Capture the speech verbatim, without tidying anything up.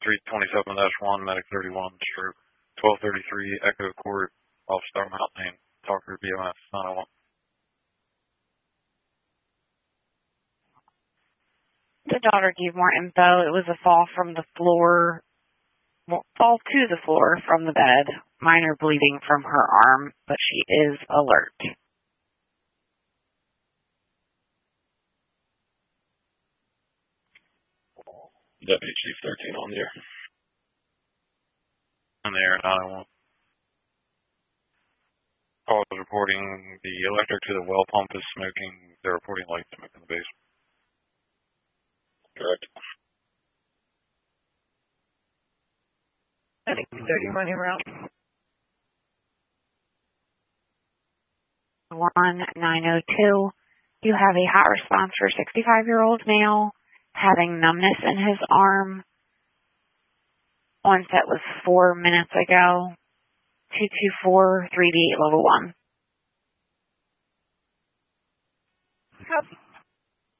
three twenty-seven dash one, Medic thirty-one, stroke twelve thirty-three, Echo Court, off Star Mountain, Talker B M S nine oh one. The daughter gave more info. It was a fall from the floor, fall to the floor from the bed. Minor bleeding from her arm, but she is alert. Deputy Chief thirteen on the air. On the air, nine oh one. Call is reporting the electric to the well pump is smoking. They're reporting light smoke in the basement. Correct. Medic thirty-one, you're out. one nine oh two. You have a hot response for sixty-five-year-old male having numbness in his arm. Onset was four minutes ago. two two four three B level one. Copy.